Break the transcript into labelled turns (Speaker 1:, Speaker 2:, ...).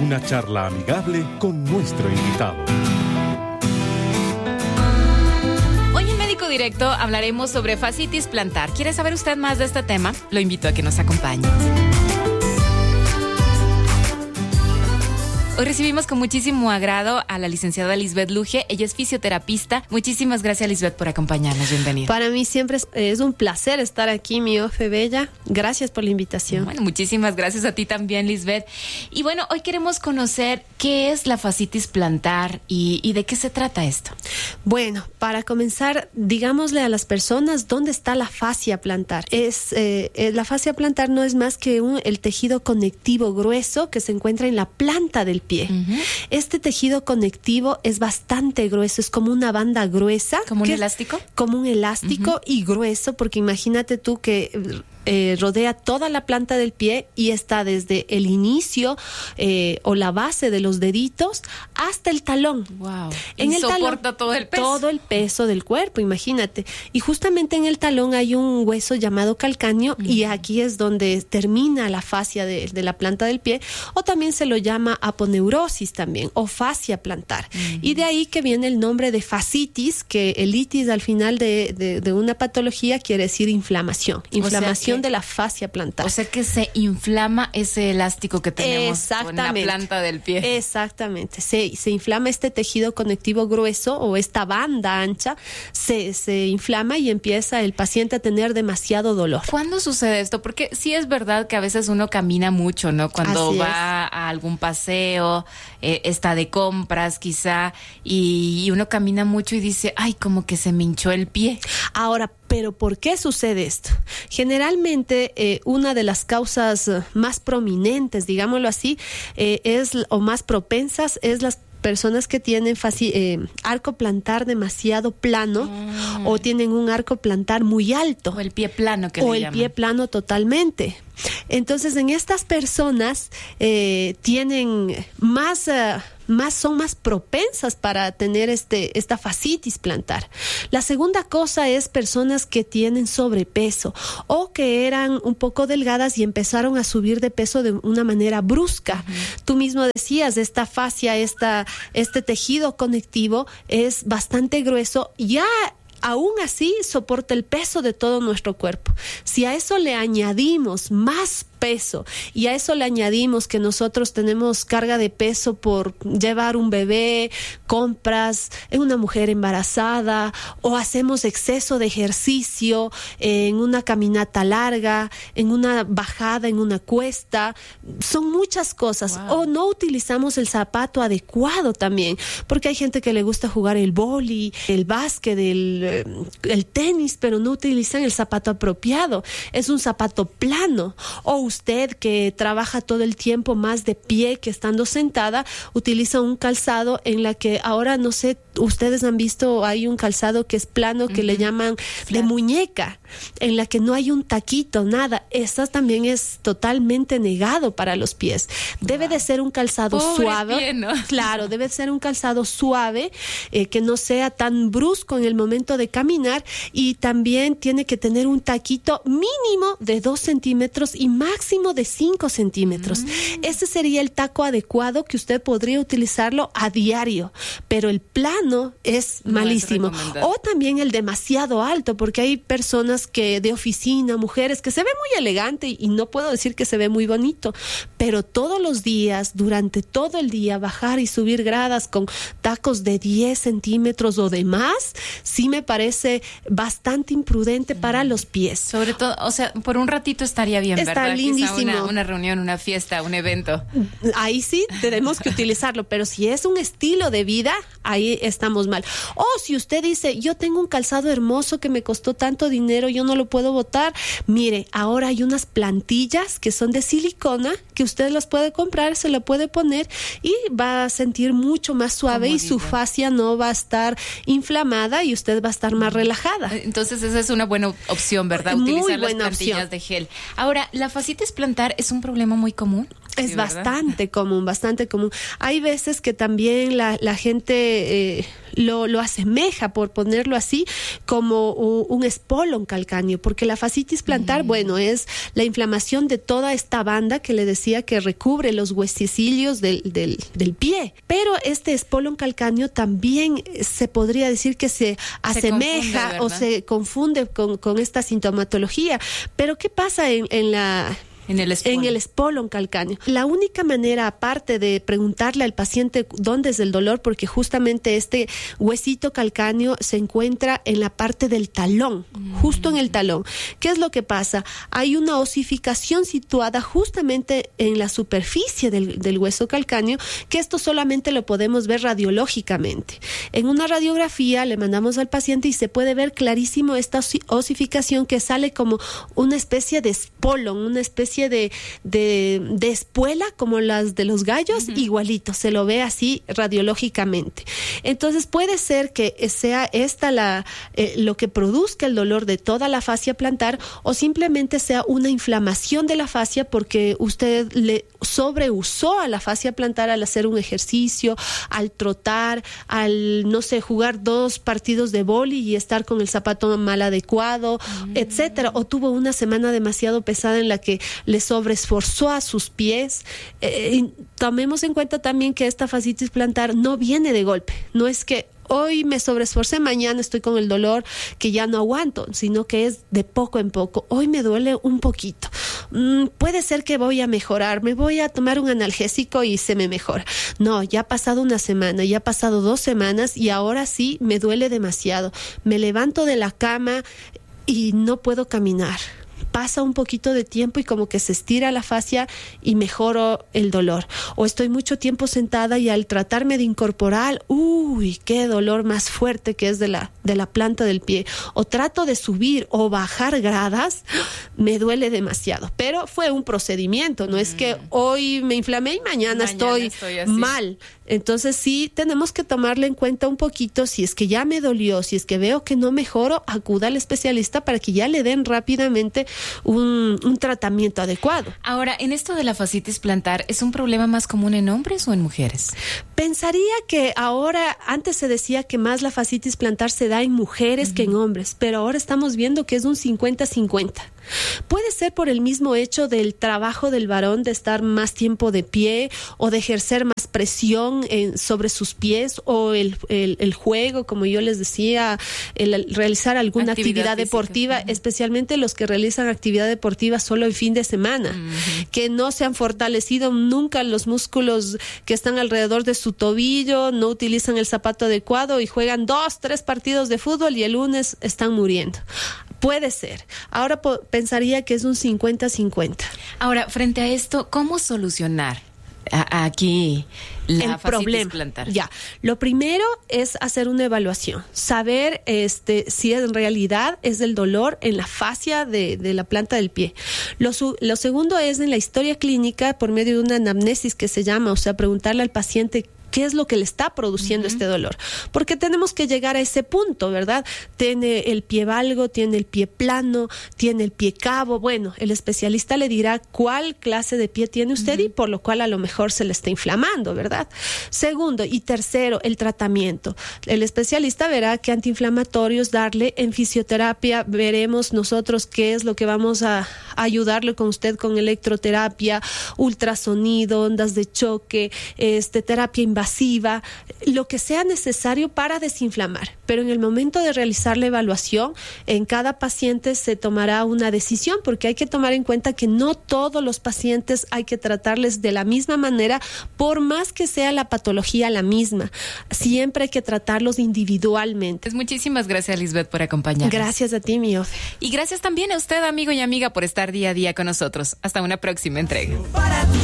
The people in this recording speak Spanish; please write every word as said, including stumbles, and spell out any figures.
Speaker 1: una charla amigable con nuestro invitado.
Speaker 2: Hoy en Médico Directo hablaremos sobre fascitis plantar. ¿Quiere saber usted más de este tema? Lo invito a que nos acompañe. Hoy recibimos con muchísimo agrado a la licenciada Lisbeth Luge. Ella es fisioterapista. Muchísimas gracias, Lisbeth, por acompañarnos. Bienvenida.
Speaker 3: Para mí siempre es, es un placer estar aquí, mi Ofe Bella. Gracias por la invitación.
Speaker 2: Bueno, muchísimas gracias a ti también, Lisbeth. Y bueno, hoy queremos conocer qué es la fascitis plantar y, y de qué se trata esto.
Speaker 3: Bueno, para comenzar, digámosle a las personas dónde está la fascia plantar. Es eh, la fascia plantar no es más que un, el tejido conectivo grueso que se encuentra en la planta del pie. Uh-huh. Este tejido conectivo es bastante grueso, es como una banda gruesa.
Speaker 2: ¿Como un elástico?
Speaker 3: Como un elástico uh-huh. y grueso, porque imagínate tú que Eh, rodea toda la planta del pie y está desde el inicio eh, o la base de los deditos hasta el talón.
Speaker 2: Wow.
Speaker 3: En
Speaker 2: y
Speaker 3: el
Speaker 2: soporta
Speaker 3: talón,
Speaker 2: todo el peso.
Speaker 3: Todo el peso del cuerpo, imagínate. Y justamente en el talón hay un hueso llamado calcáneo uh-huh. y aquí es donde termina la fascia de, de la planta del pie, o también se lo llama aponeurosis también, o fascia plantar. Uh-huh. Y de ahí que viene el nombre de fascitis, que el itis al final de, de, de una patología quiere decir inflamación. Inflamación. O sea, de la fascia plantar.
Speaker 2: O sea que se inflama ese elástico que tenemos en la planta del pie.
Speaker 3: Exactamente. Se, se inflama este tejido conectivo grueso o esta banda ancha, se, se inflama y empieza el paciente a tener demasiado dolor.
Speaker 2: ¿Cuándo sucede esto? Porque sí es verdad que a veces uno camina mucho, ¿no? Cuando
Speaker 3: Así
Speaker 2: va
Speaker 3: es.
Speaker 2: a algún paseo, eh, está de compras quizá, y, y uno camina mucho y dice, ay, como que se me hinchó el pie.
Speaker 3: Ahora, ¿pero por qué sucede esto? Generalmente, eh, una de las causas más prominentes, digámoslo así, eh, es o más propensas es las personas que tienen faci- eh, arco plantar demasiado plano mm. o tienen un arco plantar muy alto.
Speaker 2: O el pie plano que
Speaker 3: O
Speaker 2: le
Speaker 3: el
Speaker 2: llaman.
Speaker 3: pie plano totalmente. Entonces, en estas personas eh, tienen más, uh, más, son más propensas para tener este, esta fascitis plantar. La segunda cosa es personas que tienen sobrepeso o que eran un poco delgadas y empezaron a subir de peso de una manera brusca. Uh-huh. Tú mismo decías, esta fascia, esta, este tejido conectivo es bastante grueso. Ya aún así soporta el peso de todo nuestro cuerpo. Si a eso le añadimos más peso y a eso le añadimos que nosotros tenemos carga de peso por llevar un bebé, compras, en una mujer embarazada, o hacemos exceso de ejercicio en una caminata larga, en una bajada, en una cuesta, son muchas cosas. Wow. O no utilizamos el zapato adecuado también, porque hay gente que le gusta jugar el vóley, el básquet, el, el tenis, pero no utilizan el zapato apropiado. Es un zapato plano. O usted que trabaja todo el tiempo más de pie que estando sentada, utiliza un calzado en la que ahora, no sé, ustedes han visto, hay un calzado que es plano, que uh-huh. le llaman Flat. De muñeca, en la que no hay un taquito, nada. Esta también es totalmente negado para los pies. Debe wow. de ser un calzado
Speaker 2: Pobre
Speaker 3: suave.
Speaker 2: Pie, ¿no?
Speaker 3: Claro, debe ser un calzado suave, eh, que no sea tan brusco en el momento de caminar, y también tiene que tener un taquito mínimo de dos centímetros y máximo de cinco centímetros. Mm. Ese sería el taco adecuado que usted podría utilizarlo a diario, pero el plano es no malísimo. Es o también el demasiado alto, porque hay personas que de oficina, mujeres, que se ve muy elegante y, y no puedo decir que se ve muy bonito, pero todos los días, durante todo el día, bajar y subir gradas con tacos de diez centímetros o de más, sí me parece bastante imprudente mm. para los pies.
Speaker 2: Sobre todo, o sea, por un ratito estaría bien,
Speaker 3: Está
Speaker 2: ¿verdad?
Speaker 3: lindísimo.
Speaker 2: Una, una reunión, una fiesta, un evento.
Speaker 3: Ahí sí tenemos que utilizarlo, pero si es un estilo de vida, ahí estamos mal. O si usted dice, yo tengo un calzado hermoso que me costó tanto dinero, yo no lo puedo botar. Mire, ahora hay unas plantillas que son de silicona, que usted las puede comprar, se la puede poner y va a sentir mucho más suave. Comodita. Y su fascia no va a estar inflamada y usted va a estar más relajada.
Speaker 2: Entonces esa es una buena opción, ¿verdad?
Speaker 3: Muy
Speaker 2: Utilizar las
Speaker 3: buena
Speaker 2: plantillas
Speaker 3: opción.
Speaker 2: De gel. Ahora, ¿la fascitis plantar es un problema muy común?
Speaker 3: Es
Speaker 2: Sí,
Speaker 3: bastante común, bastante común. Hay veces que también la, la gente eh, lo, lo asemeja, por ponerlo así, como un, un espolón calcáneo, porque la fascitis plantar, mm. bueno, es la inflamación de toda esta banda que le decía que recubre los huesecillos del, del, del pie. Pero este espolón calcáneo también se podría decir que se, se asemeja confunde, o se confunde con, con esta sintomatología. Pero ¿qué pasa en, en la...
Speaker 2: En el espolón.
Speaker 3: En el espolón calcáneo. La única manera, aparte de preguntarle al paciente dónde es el dolor, porque justamente este huesito calcáneo se encuentra en la parte del talón, mm. justo en el talón. ¿Qué es lo que pasa? Hay una osificación situada justamente en la superficie del, del hueso calcáneo, que esto solamente lo podemos ver radiológicamente. En una radiografía le mandamos al paciente y se puede ver clarísimo esta osificación que sale como una especie de espolón, una especie De, de, de espuela como las de los gallos, uh-huh. igualito, se lo ve así radiológicamente. Entonces puede ser que sea esta la eh, lo que produzca el dolor de toda la fascia plantar, o simplemente sea una inflamación de la fascia porque usted le sobreusó a la fascia plantar al hacer un ejercicio, al trotar, al, no sé, jugar dos partidos de vóley y estar con el zapato mal adecuado, uh-huh. etcétera, o tuvo una semana demasiado pesada en la que le sobreesforzó a sus pies. Eh, tomemos en cuenta también que esta fascitis plantar no viene de golpe, no es que hoy me sobreesforcé, mañana estoy con el dolor que ya no aguanto, sino que es de poco en poco. Hoy me duele un poquito. Mm, puede ser que voy a mejorar, me voy a tomar un analgésico y se me mejora. No, ya ha pasado una semana, ya ha pasado dos semanas y ahora sí me duele demasiado. Me levanto de la cama y no puedo caminar. Pasa un poquito de tiempo y como que se estira la fascia y mejoro el dolor. O estoy mucho tiempo sentada y al tratarme de incorporar, uy, qué dolor más fuerte que es de la, de la planta del pie. O trato de subir o bajar gradas, me duele demasiado. Pero fue un procedimiento, no mm. es que hoy me inflamé y mañana, mañana estoy, estoy mal. Entonces sí tenemos que tomarle en cuenta un poquito, si es que ya me dolió, si es que veo que no mejoro, acuda al especialista para que ya le den rápidamente un, un tratamiento adecuado.
Speaker 2: Ahora, en esto de la fascitis plantar, ¿es un problema más común en hombres o en mujeres?
Speaker 3: Pensaría que ahora, antes se decía que más la fascitis plantar se da en mujeres uh-huh. que en hombres, pero ahora estamos viendo que es un cincuenta cincuenta. Puede ser por el mismo hecho del trabajo del varón de estar más tiempo de pie o de ejercer más presión en, sobre sus pies, o el, el, el juego, como yo les decía, el, el realizar alguna actividad, actividad deportiva, uh-huh. especialmente los que realizan actividad deportiva solo en fin de semana, uh-huh. que no se han fortalecido nunca los músculos que están alrededor de su tobillo, no utilizan el zapato adecuado y juegan dos, tres partidos de fútbol y el lunes están muriendo. Puede ser. Ahora po- pensaría que es un cincuenta cincuenta.
Speaker 2: Ahora, frente a esto, ¿cómo solucionar a, a aquí la
Speaker 3: el
Speaker 2: fascitis
Speaker 3: problema
Speaker 2: plantar?
Speaker 3: Ya, lo primero es hacer una evaluación, saber este si en realidad es el dolor en la fascia de, de la planta del pie. Lo, su, lo segundo es en la historia clínica por medio de una anamnesis que se llama, o sea, preguntarle al paciente qué es lo que le está produciendo uh-huh. este dolor. Porque tenemos que llegar a ese punto, ¿verdad? Tiene el pie valgo, tiene el pie plano, tiene el pie cabo. Bueno, el especialista le dirá cuál clase de pie tiene usted uh-huh. y por lo cual a lo mejor se le está inflamando, ¿verdad? Segundo y tercero, el tratamiento. El especialista verá qué antiinflamatorios darle. En fisioterapia veremos nosotros qué es lo que vamos a ayudarle con usted con electroterapia, ultrasonido, ondas de choque, este, terapia invasiva, lo que sea necesario para desinflamar. Pero en el momento de realizar la evaluación, en cada paciente se tomará una decisión, porque hay que tomar en cuenta que no todos los pacientes hay que tratarles de la misma manera, por más que sea la patología la misma. Siempre hay que tratarlos individualmente.
Speaker 2: Pues muchísimas gracias, Lisbeth, por acompañarnos.
Speaker 3: Gracias a ti, Miof.
Speaker 2: Y gracias también a usted, amigo y amiga, por estar día a día con nosotros. Hasta una próxima entrega.